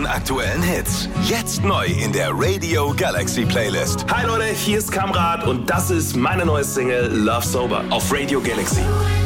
neuen aktuellen Hits. Jetzt neu in der Radio Galaxy Playlist. Hi Leute, hier ist Kamrat und das ist meine neue Single Love Sober auf Radio Galaxy.